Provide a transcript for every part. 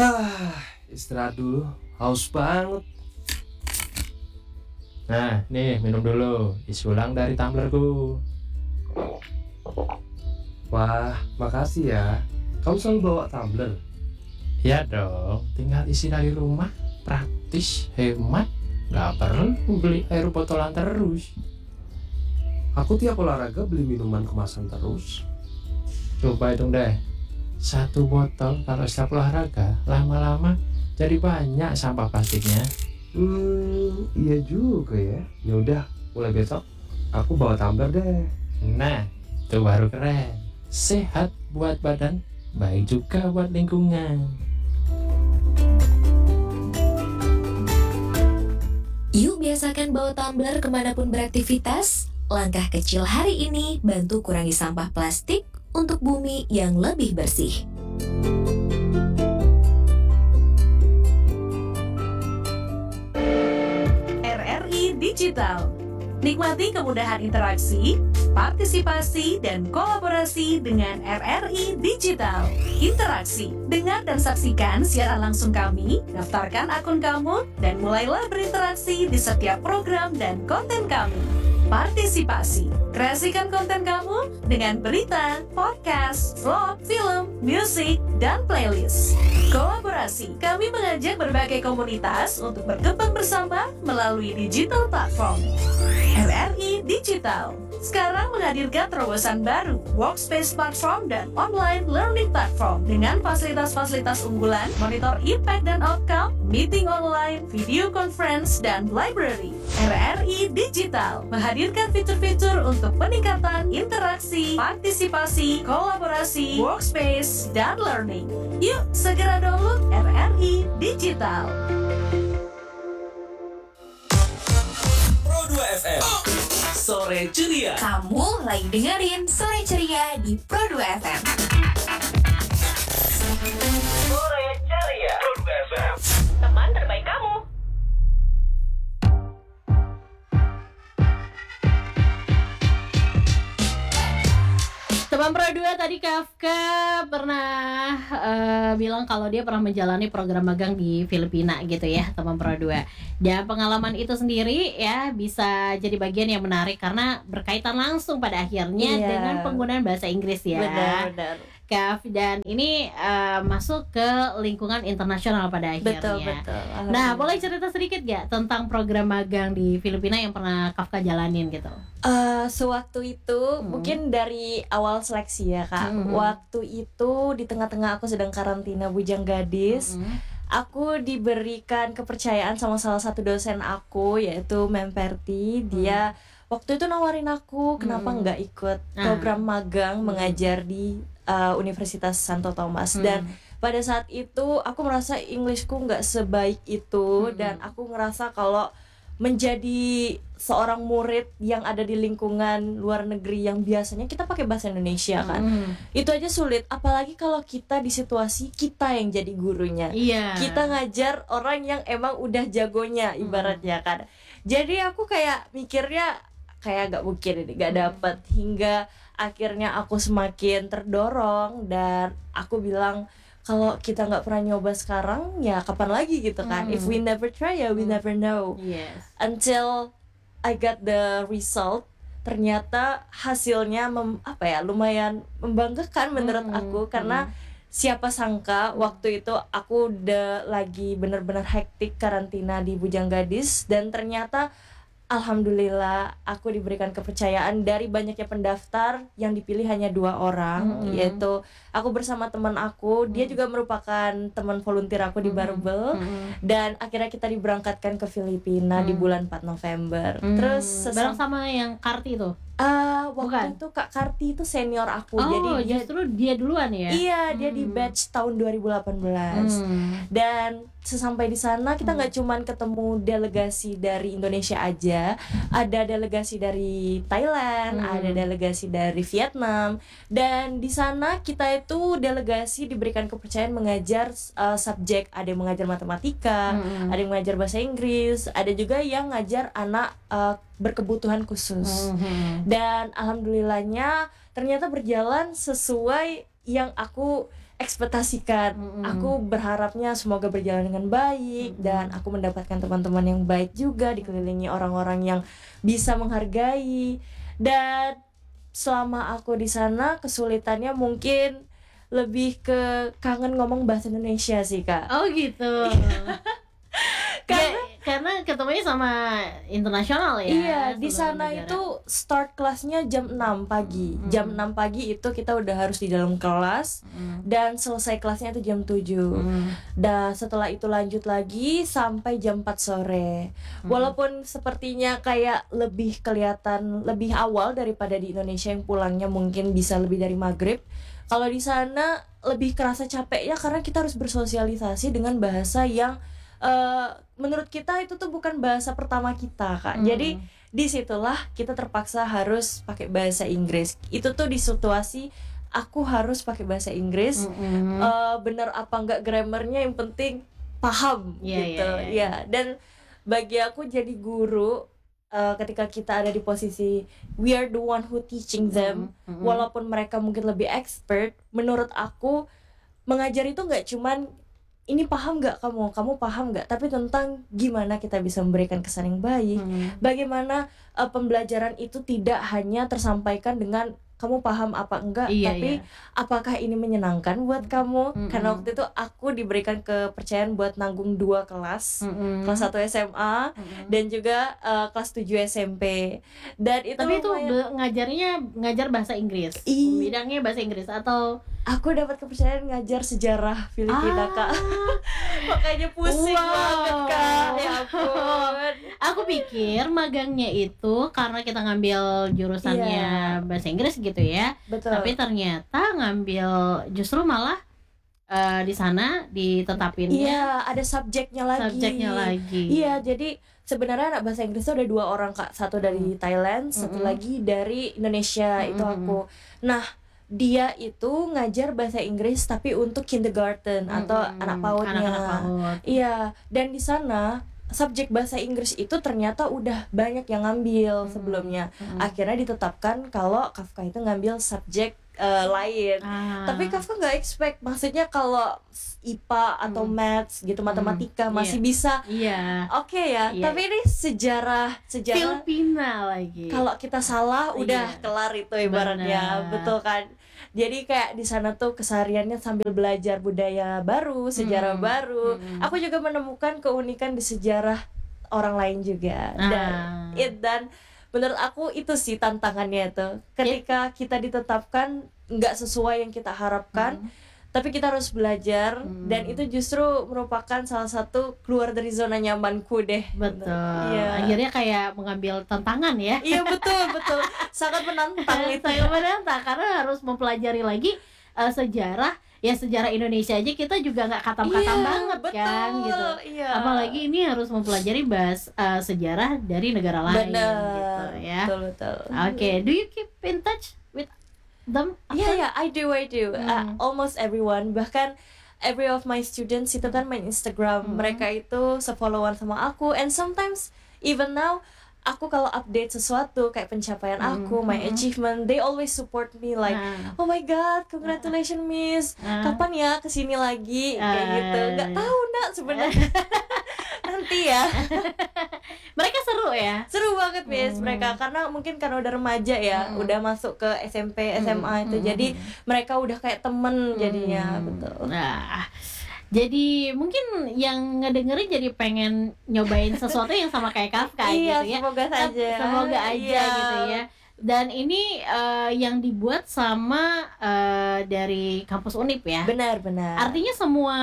Istirahat dulu, haus banget. Nah, nih minum dulu, isi ulang dari tumblerku. Wah, makasih ya. Kamu selalu bawa tumbler. Ya dong, tinggal isi dari rumah, praktis, hemat, nggak perlu beli air botolan terus. Aku tiap olahraga beli minuman kemasan terus. Coba hitung deh, 1 botol kalau setiap olahraga, lama-lama jadi banyak sampah plastiknya. Iya juga ya. Ya udah, mulai besok aku bawa tumbler deh. Nah, itu baru keren. Sehat buat badan, baik juga buat lingkungan. Yuk biasakan bawa tumbler kemanapun beraktivitas. Langkah kecil hari ini bantu kurangi sampah plastik untuk bumi yang lebih bersih. RRI Digital. Nikmati kemudahan interaksi, partisipasi, dan kolaborasi dengan RRI Digital. Interaksi, dengar dan saksikan siaran langsung kami, daftarkan akun kamu, dan mulailah berinteraksi di setiap program dan konten kami. Partisipasi, kreasikan konten kamu dengan berita, podcast, vlog, film, musik, dan playlist. Kolaborasi, kami mengajak berbagai komunitas untuk berkembang bersama melalui digital platform. RRI Digital sekarang menghadirkan terobosan baru, workspace platform dan online learning platform dengan fasilitas-fasilitas unggulan, monitor impact dan outcome, meeting online, video conference, dan library. RRI Digital menghadirkan fitur-fitur untuk peningkatan interaksi, partisipasi, kolaborasi, workspace, dan learning. Yuk, segera download RRI Digital. Pro 2 FM Sore Ceria. Kamu lagi dengerin Sore Ceria di Pro 2 FM. Sore Ceria. Pro 2 FM. Teman terbaik kamu. Teman Pro 2 tadi Kafka pernah bilang kalau dia pernah menjalani program magang di Filipina gitu ya, teman Pro 2. Dan pengalaman itu sendiri ya bisa jadi bagian yang menarik karena berkaitan langsung pada akhirnya dengan penggunaan bahasa Inggris ya. Benar. Kaf, dan ini masuk ke lingkungan internasional pada akhirnya. Betul. Nah, boleh cerita sedikit gak tentang program magang di Filipina yang pernah Kafka jalanin gitu? Sewaktu itu mungkin dari awal seleksi ya Kak. Waktu itu di tengah-tengah aku sedang karantina bujang gadis. Aku diberikan kepercayaan sama salah satu dosen aku, yaitu Memperti. Dia waktu itu nawarin aku kenapa nggak ikut program magang mengajar di Universitas Santo Thomas. Dan pada saat itu aku merasa Englishku nggak sebaik itu, dan aku ngerasa kalau menjadi seorang murid yang ada di lingkungan luar negeri yang biasanya kita pakai bahasa Indonesia kan, itu aja sulit, apalagi kalau kita di situasi kita yang jadi gurunya. Kita ngajar orang yang emang udah jagonya ibaratnya kan. Jadi aku kayak mikirnya kayak gak mungkin ini gak dapet, hingga akhirnya aku semakin terdorong dan aku bilang kalau kita nggak pernah nyoba sekarang ya kapan lagi gitu kan. If we never try ya we never know. Until I got the result, ternyata hasilnya lumayan membanggakan menurut aku, karena siapa sangka waktu itu aku udah lagi benar-benar hektik karantina di Bujang Gadis, dan ternyata alhamdulillah aku diberikan kepercayaan dari banyaknya pendaftar yang dipilih hanya 2 orang, yaitu aku bersama teman aku, dia juga merupakan teman volunteer aku di Barbel, dan akhirnya kita diberangkatkan ke Filipina di bulan 4 November. Terus bareng sama yang Karti itu? Waktu itu Kak Karti itu senior aku, jadi dia justru dia duluan ya? Iya, dia di batch tahun 2018. Dan sesampai di sana kita nggak cuman ketemu delegasi dari Indonesia aja, ada delegasi dari Thailand, ada delegasi dari Vietnam, dan di sana kita itu delegasi diberikan kepercayaan mengajar subjek, ada yang mengajar matematika, ada yang mengajar bahasa Inggris, ada juga yang ngajar anak berkebutuhan khusus. Dan alhamdulillahnya ternyata berjalan sesuai yang aku ekspektasikan. Aku berharapnya semoga berjalan dengan baik dan aku mendapatkan teman-teman yang baik juga, dikelilingi orang-orang yang bisa menghargai. Dan selama aku di sana kesulitannya mungkin lebih ke kangen ngomong bahasa Indonesia sih, Kak. Oh gitu. Karena ketemunya sama internasional ya. Iya, di seluruh sana negara. itu start kelasnya jam 6 pagi. Jam 6 pagi itu kita udah harus di dalam kelas dan selesai kelasnya itu jam 7. Dan setelah itu lanjut lagi sampai jam 4 sore. Walaupun sepertinya kayak lebih kelihatan lebih awal daripada di Indonesia yang pulangnya mungkin bisa lebih dari maghrib. Kalau di sana lebih kerasa capeknya karena kita harus bersosialisasi dengan bahasa yang menurut kita itu tuh bukan bahasa pertama kita, Kak. Jadi disitulah kita terpaksa harus pakai bahasa Inggris. Itu tuh di situasi aku harus pakai bahasa Inggris. Bener apa enggak grammarnya, yang penting paham gitu. Ya. Dan bagi aku jadi guru, ketika kita ada di posisi we are the one who teaching them, walaupun mereka mungkin lebih expert, menurut aku mengajar itu nggak cuman ini paham nggak kamu paham nggak, tapi tentang gimana kita bisa memberikan kesan yang baik, bagaimana pembelajaran itu tidak hanya tersampaikan dengan kamu paham apa enggak, tapi apakah ini menyenangkan buat kamu. Karena waktu itu aku diberikan kepercayaan buat nanggung 2 kelas, kelas 1 SMA dan juga kelas 7 SMP. Dan itu tapi itu lumayan... ngajar bahasa Inggris. Bidangnya bahasa Inggris atau aku dapat kepercayaan ngajar sejarah Filipina, Kak. Makanya pusing banget, Kak. Ya ampun. Aku pikir magangnya itu karena kita ngambil jurusannya bahasa Inggris gitu ya. Betul. Tapi ternyata ngambil justru malah di sana ditetapinnya. Iya, ada subjeknya lagi. Iya, jadi sebenarnya anak bahasa Inggris itu ada 2 orang, Kak. Satu dari Thailand, satu lagi dari Indonesia. Itu aku. Nah, dia itu ngajar bahasa Inggris tapi untuk kindergarten atau anak pautnya. Anak-anak PAUD. Iya, dan di sana subjek bahasa Inggris itu ternyata udah banyak yang ngambil sebelumnya. Akhirnya ditetapkan kalau Kafka itu ngambil subjek lain. Tapi Kafka nggak expect, maksudnya kalau IPA atau maths gitu, matematika masih bisa. Oke ya. Tapi ini sejarah Filipina lagi. kalau kita salah udah kelar itu ibaratnya. Benar. Betul kan? Jadi kayak di sana tuh kesehariannya sambil belajar budaya baru, sejarah baru. Aku juga menemukan keunikan di sejarah orang lain juga. Dan menurut aku itu sih tantangannya tuh. Ketika kita ditetapkan nggak sesuai yang kita harapkan, tapi kita harus belajar, dan itu justru merupakan salah satu keluar dari zona nyamanku deh. Betul. Iya. Akhirnya kayak mengambil tantangan ya. Iya, betul. Sangat menantang itu. Sangat menantang karena harus mempelajari lagi sejarah. Ya sejarah Indonesia aja kita juga nggak katam-katam banget kan gitu. Apalagi ini harus mempelajari sejarah dari negara lain gitu ya. Betul. Oke, do you keep in touch with them? Yeah, I do. Almost everyone, bahkan every of my students itu kan main Instagram, mereka itu se-followan sama aku, and sometimes even now aku kalau update sesuatu kayak pencapaian aku, my achievement, they always support me like, oh my god, congratulations Miss, kapan ya kesini lagi, kayak gitu. Nggak tahu nak sebenarnya. Nanti ya. Mereka seru banget Miss mereka, karena mungkin karena udah remaja ya, udah masuk ke SMP, SMA itu, jadi mereka udah kayak temen jadinya. Betul. Nah, jadi mungkin yang ngedengerin jadi pengen nyobain sesuatu yang sama kayak Kafka gitu ya. Semoga aja gitu ya. Dan ini yang dibuat sama dari kampus Unip ya. Benar. Artinya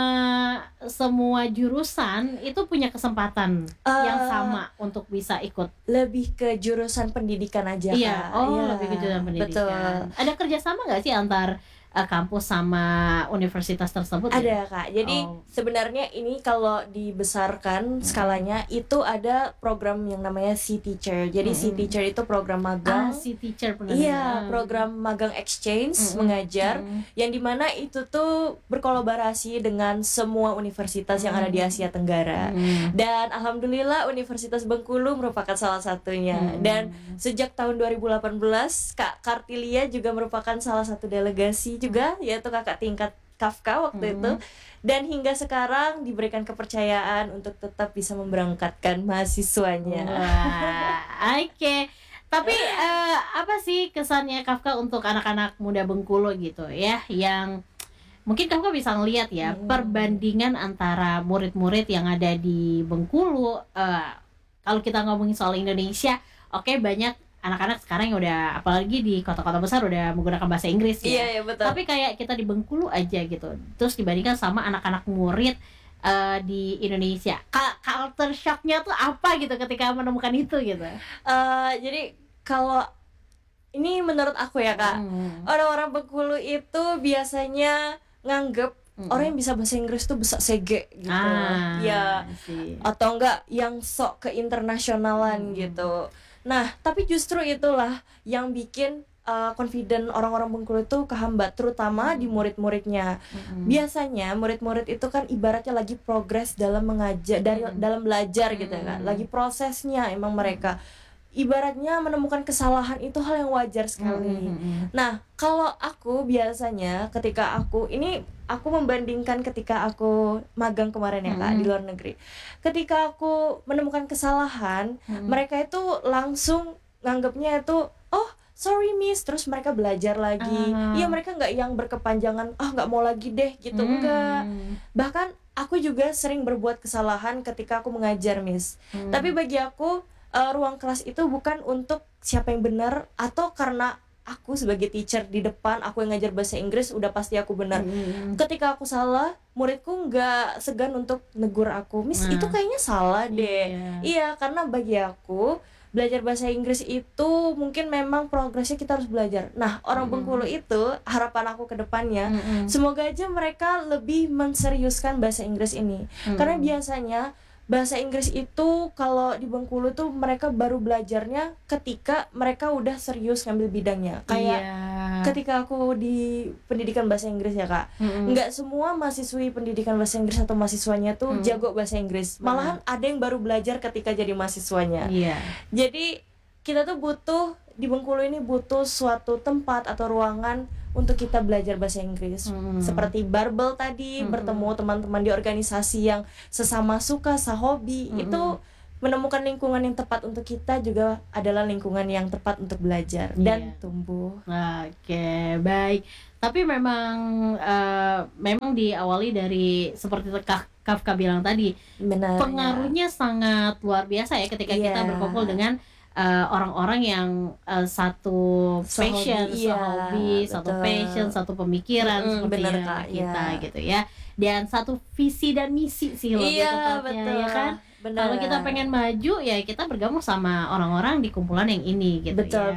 semua jurusan itu punya kesempatan yang sama untuk bisa ikut. Lebih ke jurusan pendidikan aja, Kak. Iya, lebih ke jurusan pendidikan. Betul. Ada kerjasama nggak sih antar kampus sama universitas tersebut? Ada, Kak. Jadi sebenarnya ini kalau dibesarkan skalanya itu ada program yang namanya C-Teacher. Jadi C-Teacher itu program magang. C-Teacher benar. Iya, program magang exchange mengajar, yang dimana itu tuh berkolaborasi dengan semua universitas yang ada di Asia Tenggara. Dan alhamdulillah Universitas Bengkulu merupakan salah satunya. Dan sejak tahun 2018 Kak Kartilia juga merupakan salah satu delegasi juga, yaitu kakak tingkat Kafka waktu itu, dan hingga sekarang diberikan kepercayaan untuk tetap bisa memberangkatkan mahasiswanya. Wah, oke. Tapi apa sih kesannya Kafka untuk anak-anak muda Bengkulu gitu ya, yang mungkin Kafka bisa ngelihat ya perbandingan antara murid-murid yang ada di Bengkulu. Kalau kita ngomongin soal Indonesia, oke, banyak anak-anak sekarang yang udah, apalagi di kota-kota besar, udah menggunakan bahasa Inggris ya. Iya, betul. Tapi kayak kita di Bengkulu aja gitu, terus dibandingkan sama anak-anak murid di Indonesia, culture shocknya tuh apa gitu ketika menemukan itu gitu? Jadi kalau ini menurut aku ya Kak, orang-orang Bengkulu itu biasanya nganggep orang yang bisa bahasa Inggris tuh bisa sege gitu, ya, atau enggak yang sok keinternasionalan gitu. Nah, tapi justru itulah yang bikin confident orang-orang Bengkulu itu kehambat, terutama di murid-muridnya. Biasanya murid-murid itu kan ibaratnya lagi progres dalam mengajar, dalam belajar gitu ya kan, lagi prosesnya emang mereka. Ibaratnya menemukan kesalahan itu hal yang wajar sekali. Nah, kalau aku biasanya ketika aku membandingkan ketika aku magang kemarin ya Kak, di luar negeri. Ketika aku menemukan kesalahan, mereka itu langsung nganggapnya itu, oh sorry miss, terus mereka belajar lagi. Iya, mereka nggak yang berkepanjangan, nggak mau lagi deh gitu, enggak. Bahkan aku juga sering berbuat kesalahan ketika aku mengajar miss. Tapi bagi aku ruang kelas itu bukan untuk siapa yang benar, atau karena aku sebagai teacher di depan, aku yang ngajar bahasa Inggris, udah pasti aku benar. Ketika aku salah, muridku nggak segan untuk negur aku, miss itu kayaknya salah deh. Iya, karena bagi aku belajar bahasa Inggris itu mungkin memang progresnya kita harus belajar. Nah, orang Bengkulu itu harapan aku ke depannya, semoga aja mereka lebih menseriuskan bahasa Inggris ini. Karena biasanya bahasa Inggris itu kalau di Bengkulu tuh mereka baru belajarnya ketika mereka udah serius ngambil bidangnya. Kayak ketika aku di pendidikan bahasa Inggris ya Kak, nggak semua mahasiswi pendidikan bahasa Inggris atau mahasiswanya tuh jago bahasa Inggris. Malahan ada yang baru belajar ketika jadi mahasiswanya. Jadi kita tuh butuh, di Bengkulu ini butuh suatu tempat atau ruangan untuk kita belajar bahasa Inggris. Seperti Barbel tadi, bertemu teman-teman di organisasi yang sesama suka, sehobi, itu menemukan lingkungan yang tepat untuk kita juga adalah lingkungan yang tepat untuk belajar dan tumbuh. Oke, baik. Tapi memang diawali dari seperti Kafka bilang tadi, benar, pengaruhnya sangat luar biasa ya ketika kita berkumpul dengan orang-orang yang satu passion, hobi, satu passion, satu pemikiran seperti bener, yang Kak, kita gitu ya, dan satu visi dan misi sih lebih tepatnya, ya kan. Kalau kita pengen maju ya kita bergabung sama orang-orang di kumpulan yang ini gitu. Betul.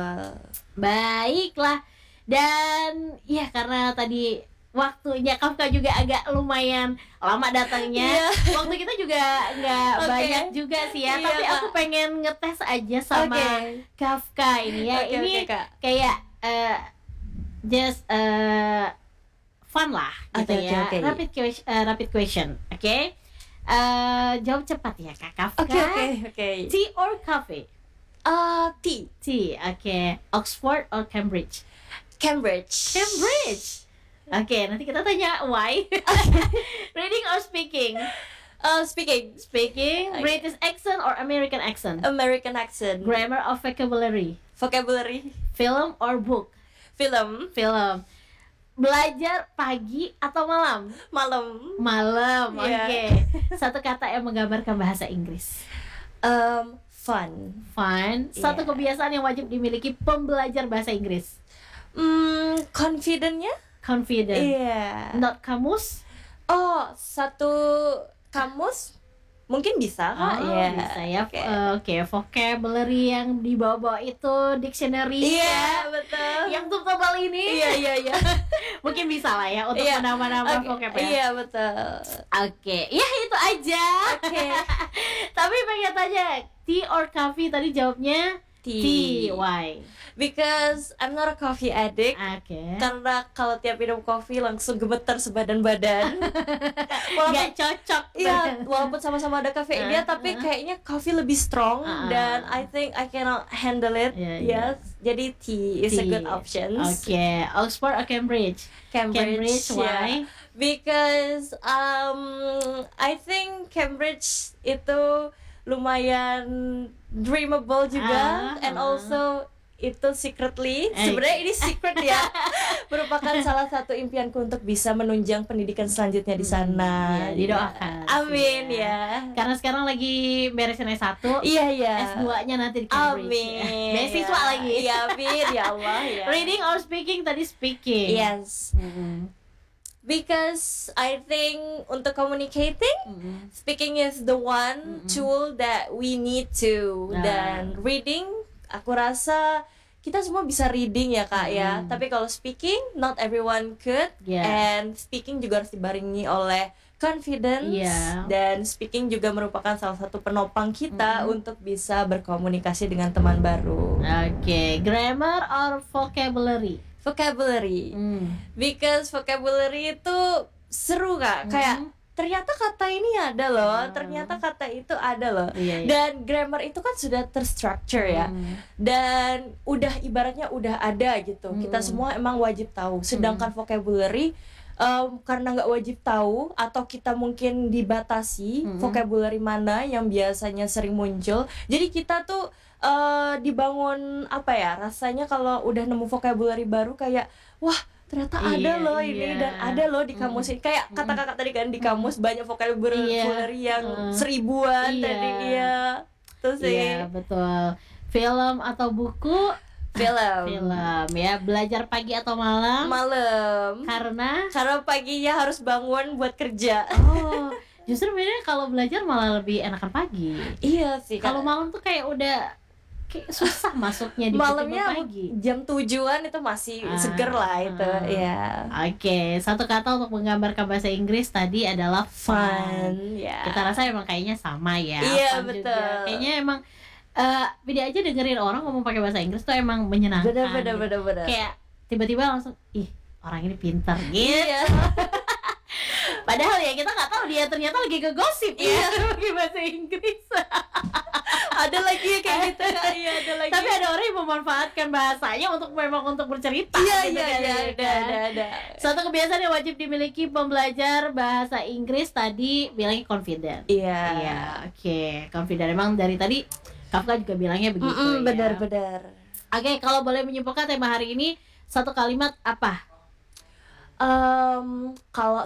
Baiklah, dan ya karena tadi waktunya Kafka juga agak lumayan lama datangnya. Waktu kita juga nggak banyak juga sih ya. Tapi aku pengen ngetes aja sama Kafka ini ya. Ini kayak just fun lah gitu ya. Rapid question. Oke. Jawab cepat ya Kak Kafka. Oke. Tea or coffee? Tea. Oke. Oxford or Cambridge? Cambridge. Oke, nanti kita tanya why. Reading or speaking? Speaking. Okay. British accent or American accent? American accent. Grammar or vocabulary? Vocabulary. Film or book? Film. Belajar pagi atau malam? Malam. Oke. Satu kata yang menggambarkan bahasa Inggris. Fun. Satu kebiasaan yang wajib dimiliki pembelajar bahasa Inggris. Confident. Not kamus? Satu kamus mungkin bisa Kak. Bisa ya. Oke, vocabulary yang dibawa itu dictionary. Betul. Yang tebal ini. Iya. Mungkin bisa lah ya untuk menambah vocab ya. Iya, betul. Oke, ya itu aja. Tapi pengen tanya, tea or coffee tadi jawabnya Tea, why? Because I'm not a coffee addict. Oke. Karena kalau tiap minum kopi langsung gemeter sebadan badan. Gak cocok. Iya, walaupun sama-sama ada kafeinnya, tapi kayaknya kopi lebih strong dan I think I cannot handle it. Yeah. Yes, jadi tea is a good option. Oke, Oxford or Cambridge? Cambridge, why? Because I think Cambridge itu lumayan dreamable juga, and also itu secretly, sebenarnya ini secret ya, merupakan salah satu impianku untuk bisa menunjang pendidikan selanjutnya di sana. Ya, didoakan. Amin ya. Karena sekarang lagi beresin S1. Iya. S2-nya nanti di Cambridge. Amin. Beasiswa lagi. Iya, amin ya Allah ya. Reading or speaking? Tadi speaking. Yes. Because I think untuk communicating, speaking is the one tool that we need to. Dan reading, aku rasa kita semua bisa reading ya Kak ya. Tapi kalau speaking, not everyone could. And speaking juga harus dibarengi oleh confidence. Dan speaking juga merupakan salah satu penopang kita untuk bisa berkomunikasi dengan teman baru. Oke, grammar or vocabulary? Vocabulary. Because vocabulary itu seru Kak. Kayak ternyata kata ini ada loh, ternyata kata itu ada loh. Dan grammar itu kan sudah terstructure ya. Dan udah ibaratnya udah ada gitu. Kita semua emang wajib tahu. Sedangkan vocabulary karena nggak wajib tahu atau kita mungkin dibatasi vocabulary mana yang biasanya sering muncul. Jadi kita tuh dibangun apa ya, rasanya kalau udah nemu vocabulary baru kayak wah ternyata ada loh ini dan ada loh di kamus ini. Kayak kata kakak tadi kan di kamus banyak vocabulary yang seribuan tadi. Terus Iya betul. Film atau buku? Film ya. Belajar pagi atau malam? Malam. Karena paginya harus bangun buat kerja. Oh, justru bedanya kalau belajar malah lebih enakan pagi. Iya sih. Kalau malam tuh kayak udah kayak susah masuknya di malamnya pagi. Jam 7-an itu masih seger lah itu. Ya. Oke, satu kata untuk menggambarkan bahasa Inggris tadi adalah fun. Kita rasa emang kayaknya sama ya. Iya fun betul. Juga. Kayaknya emang beda aja dengerin orang ngomong pakai bahasa Inggris tuh emang menyenangkan. Bener. Kayak tiba-tiba langsung orang ini pintar gitu. Iya. Padahal ya kita nggak tahu dia ternyata lagi ngegosip ya pakai bahasa Inggris. Ada lagi kayak gitu Kak. Iya, ada lagi. Tapi ada orang yang memanfaatkan bahasanya untuk memang untuk bercerita. Iya, ada. Satu kebiasaan yang wajib dimiliki pembelajar bahasa Inggris tadi bilangnya confident. Iya. Oke, confident. Emang dari tadi Kafka juga bilangnya begitu ya. Benar. Oke, kalau boleh menyimpulkan tema hari ini satu kalimat apa? Kalau